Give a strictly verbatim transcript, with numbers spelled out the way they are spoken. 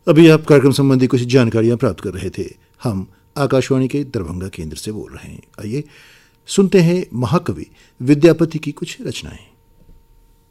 अभी आप कार्यक्रम संबंधी कुछ जानकारियां प्राप्त कर रहे थे। हम आकाशवाणी के दरभंगा केंद्र से बोल रहे हैं। आइए सुनते हैं महाकवि विद्यापति की कुछ रचनाएं।